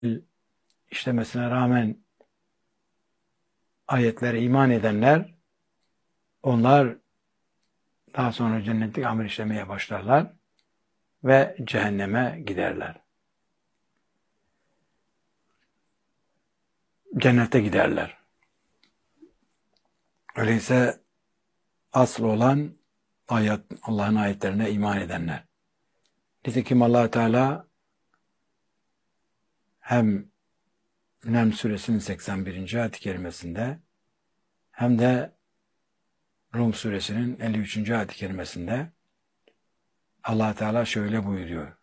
işlemesine rağmen ayetlere iman edenler, onlar daha sonra cennetlik amel işlemeye başlarlar ve cehenneme giderler. Cennete giderler. Öyleyse asıl olan Allah'ın ayetlerine iman edenler. Nitekim Allah Teala hem Neml suresinin 81. ayet-i kerimesinde hem de Rum suresinin 53. ayet-i kerimesinde Allah Teala şöyle buyuruyor.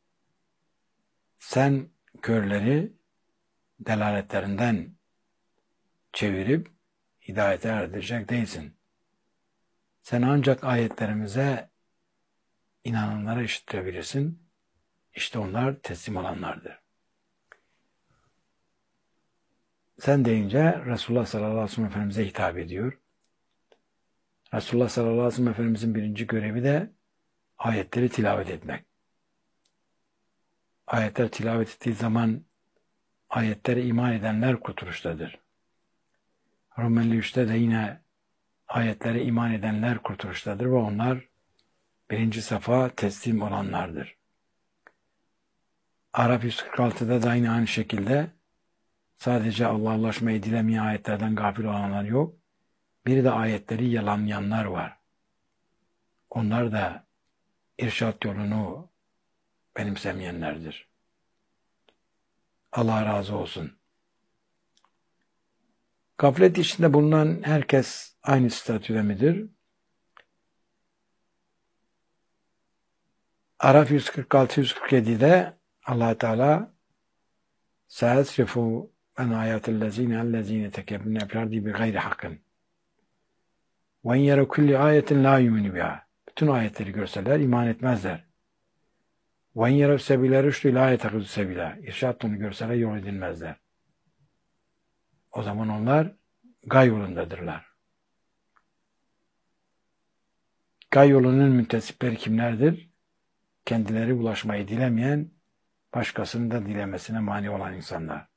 Sen körleri delaletlerinden çevirip hidayete erdirecek değilsin. Sen ancak ayetlerimize inananlara işittirebilirsin. İşte onlar teslim olanlardır. Sen deyince Resulullah sallallahu aleyhi ve sellem Efendimiz'e hitap ediyor. Resulullah sallallahu aleyhi ve sellem Efendimiz'in birinci görevi de ayetleri tilavet etmek. Ayetler tilavet ettiği zaman ayetlere iman edenler kurtuluştadır. Rum 53'te de yine ayetlere iman edenler kurtuluştadır ve onlar birinci safa teslim olanlardır. Araf 146'da da aynı şekilde sadece Allah'laşmayı dilemeyen ayetlerden gafil olanlar yok. Bir de ayetleri yalanlayanlar var. Onlar da irşat yolunu benimsemeyenlerdir. Allah razı olsun. Gaflet içinde bulunan herkes aynı statüde midir? Araf 146-147'de Allah Teala "Sa'asrifu an ayatillezine tekebbürne fil ardi bigayri hakkın. Ve en yere kulli ayetin la yuminu biha." Bütün ayetleri görseler iman etmezler. Ve en yere sebile rüştü la yetekizu sebila. İrşat onu görseler yol edilmezler. O zaman onlar gay yolundadırlar. Gay yolunun müntesipleri kimlerdir? Kendileri ulaşmayı dilemeyen, başkasının da dilemesine mani olan insanlar.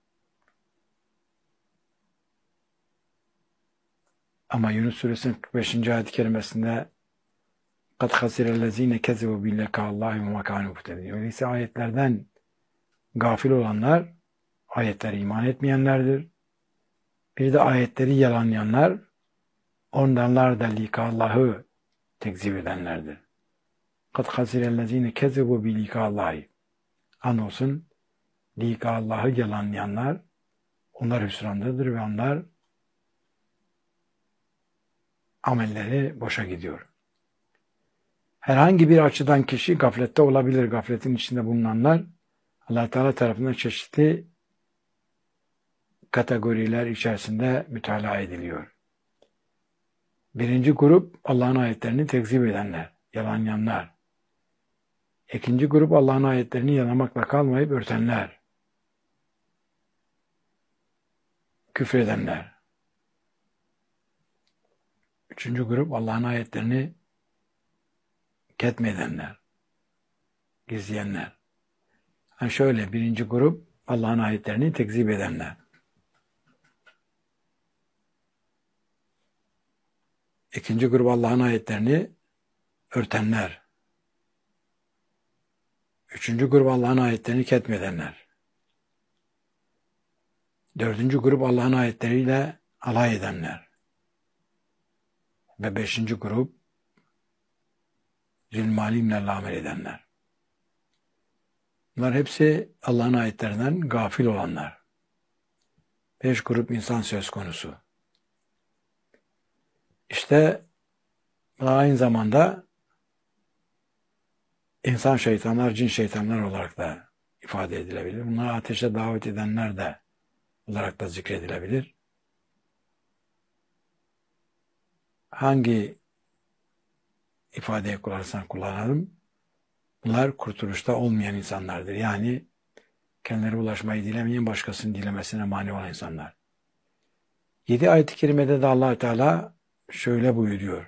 Ama Yunus suresinin 45. ayet-i kerimesinde قَدْ خَسِرَ الَّذ۪ينَ كَذِبُوا بِاللَّقَاءِ اللّٰهِ وَمَا كَانُوا مُهْتَدِينَ. Öyleyse ayetlerden gafil olanlar ayetlere iman etmeyenlerdir. Bir de ayetleri yalanlayanlar, ondanlar da Allah'ı tekzip edenlerdir. قَدْ خَسِرَ الَّذ۪ينَ كَذِبُوا بِاللَّقَاءِ اللّٰهِ. Andolsun Allah'ı yalanlayanlar, onlar hüsrandadır ve onlar amelleri boşa gidiyor. Herhangi bir açıdan kişi gaflette olabilir. Gafletin içinde bulunanlar Allah Teala tarafından çeşitli kategoriler içerisinde mütalaa ediliyor. Birinci grup Allah'ın ayetlerini tekzip edenler, yalanlayanlar. İkinci grup Allah'ın ayetlerini yalamakla kalmayıp örtenler, küfredenler. Üçüncü grup Allah'ın ayetlerini ketmedenler, gizleyenler. Yani şöyle, birinci grup Allah'ın ayetlerini tekzip edenler. İkinci grup Allah'ın ayetlerini örtenler. Üçüncü grup Allah'ın ayetlerini ketmedenler. Dördüncü grup Allah'ın ayetleriyle alay edenler. Ve beşinci grup zilmalimle amel edenler. Bunlar hepsi Allah'ın ayetlerinden gafil olanlar. 5 grup insan söz konusu. İşte aynı zamanda insan şeytanlar, cin şeytanlar olarak da ifade edilebilir. Bunları ateşe davet edenler de olarak da zikredilebilir. Hangi ifadeyi kullanırsan kullanalım, bunlar kurtuluşta olmayan insanlardır. Yani kendileri ulaşmayı dilemeyen, başkasının dilemesine mani olan insanlar. 7 ayet-i kerimede de Allah Teala şöyle buyuruyor.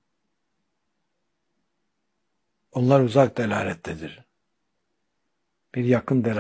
Onlar uzak delalettedir. bir yakın